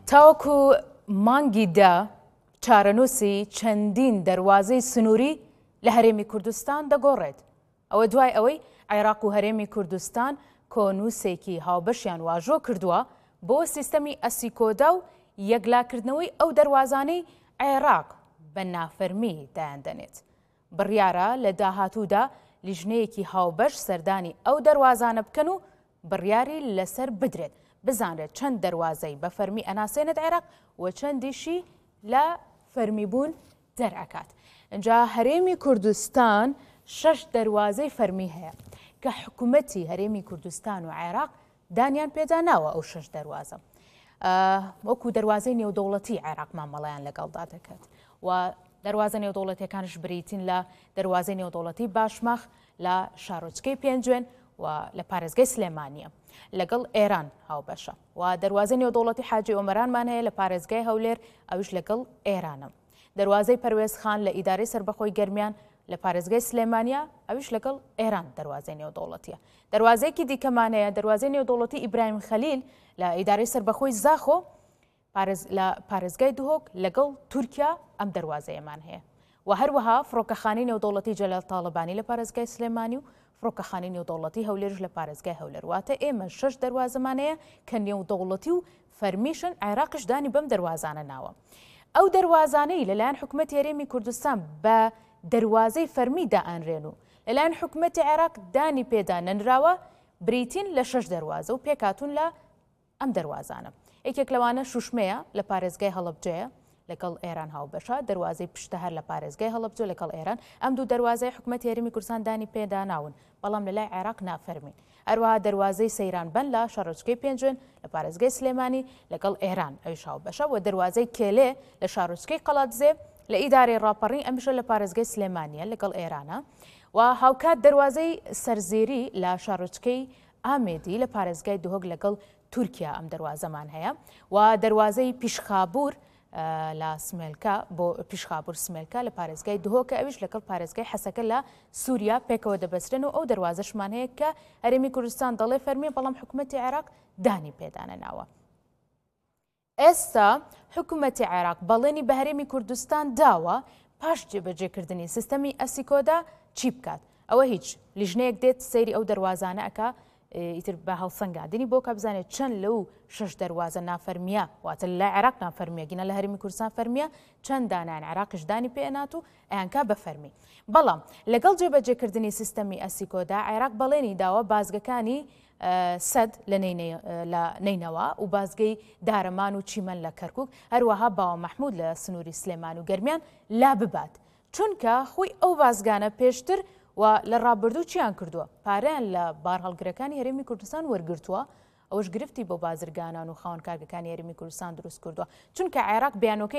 تاوەکو مانگی دا چارەنووسی چەندین دەواازەی سنووری لە هەرێمی کوردستان دەگۆڕێت. ئەوە دوای ئەوەی عێراق و هەرێمی کوردستان کۆنووسێکی هاوبەشیان واژۆ کردووە بۆ سیستەمی ئەسیکۆدا و یەکلاکردنەوەی ئەو دەواازانەی عێراق بە نافەرمی دایاندەنێت. بڕیارە لە داهاتوودا لیژنەیەکی هاوبەش سەردانی ئەو دەواازانە بکەن و بڕیاری لەسەر بدرێت بزانرێت چەند دەواازەی بە فەرمی ئەناسێنێت عێراق و چەندیشی لە فەرمیبوون دەرئەکات. ئەجا هەرێمی کوردستان 6 دەواازەی فەرمی هەیە کە حکوومەتی هەرێمی کوردستان و عێراق دانیان پێدا ناوە ئەو 6 دەواازە. وەکو دەواازەی نێودەوڵەتی عێراقمان مەڵیان لەگەڵدا دەکات و دەواازە نێودەوڵەتیەکانش بریتین لە دەواازەی نێودەوڵەتی باشمەخ لە شارۆچکەی پێنجوێن و لە پارێزگای سلێمانیە لەگەڵ ئێران هاوبەشە و دەواازەی نێودەوڵەتی حاجی ئۆمەرانمان هەیە لە پارێزگای هەولێر ئەوش لەگەڵ ئێرانە. دەواازەی پەروێز خان لە ئیدارەی سەربەخۆی گەرمیان لە پارێزگای سلێمانیا ئەوش لەگەڵ ئێران دەواازەی نێودەوڵەتیە. دەواازەیەکی دیکەمان هەیە دەواازەی نێودەوڵەتی ئیبراهیم خەلیل لە ئیدارەی سەربەخۆی زاخۆ لە پارێزگای دوهۆک لەگەڵ تورکیا ئەم دەواازەیەمان هەیە و هەروەها فڕۆکەخانەی نێودەوڵەتی جەلال تاڵبانی لە پارێزگای سلێمانی و فڕۆکەخانەی نێودەوڵەتی هەولێرش لە پارێزگای هەولێر. واتە ئێمە 6 دەواازەمان هەیە کە نێودەوڵەتی و فەرمیشن عێراقش دانی بەم دەواازانە ناوە. ئەو دەواازانەی لەلایەن حکوومەتی هەرێمی کوردستان بە دەواازەی فەرمی دائەنرێن و لەلایەن حکوومەتی عێراق دانی پێدا نەنراوە بریتین لە 6 دەواازە و پێکاتون لە ئەم دەواازانە. یەکێک لەوانە شوشمەیە لە پارێزگای هەڵەبجەیە لەگەڵ ئێران هاوبەشە، دەواازەی پشتە هەر لە پارێزگای هەڵەبجە لەگەڵ ئێران. ئەم دوو دەواازەی حکوومەتی هەرێمی کوردستان دانی پێدا ناون بەڵام لەلای عێراق نافەرمین. هەروەها دەواازەی سەیرانبەن لە شارۆچکەی پێنجوێن لە پارێزگای سلێمانی لەگەڵ ئێران ئەویش هاوبەشە و دەواازەی کێلێ لە شارۆچکەی قەڵاتزێ لە ئیدارەی ڕاپەڕین ئەمیشە لە پارێزگای سلێمانیە لەگەڵ ئێرانە و هاوکات دەواازەی سەرزێری لە شارۆچکەی ئامێدی لە پارێزگای دوهۆک لەگەڵ تورکیا ئەم دەواازەمان هەیە و دەواازەی پیشخابور لە سمێلکە بۆ پیشخابور سمێلکە لە پارێزگای دوهۆکە ئەویش لەگەڵ پارێزگای حەسەکە لە سووریا پێکەوە دەبەسترێن و ئەو دەواازەشمان هەیە کە هەرێمی کوردستان دەڵێ فەرمیە بەڵام حکوومەتی عێراق دانی پێدانە ناوە. ئێستا حکوومەتی عێراق بەڵێنی بە هەرێمی کوردستان داوە پاش جێبەجێکردنی سیستەمی ئەسیکۆدا چی بکات. ئەوە هیچ لیژنەیەک دێت سەیری ئەو دەواازانە ئەکا ئیتر بە هەڵسەنگاندنی بۆ کە بزانێت چەند لەو 6 دەواازە نافەرمیە واتە لە عێراق نافەرمیە گینە لە هەرێمی کوردستان فەرمیە چەند دانایان عێراقش دانی پێنات و ئەیانکا بە فەرمی. بەڵام لەگەڵ جێبەجێکردنی سیستەمی ئەسیکۆدا عێراق بەڵێنی داوە بازگەکانی سەد لە نینەوە و بازگەی دارەمان و چیمەن لە کەرکووک هەروەها باوە مەحموود لە سنووری سلێمان و گەرمیان لا ببات چونکە خۆی ئەو بازگانە پێشتر و لە ڕابردوو چیان کردووە پارەیان لە بار هەڵگرەکانی هەرێمی کوردستان وەرگرتووە ئەوش گرفتی بۆ بازرگانان و خاوەن کارگەکانی هەرێمی کوردستان دروست کردووە چونکە عێراق بیانۆکەی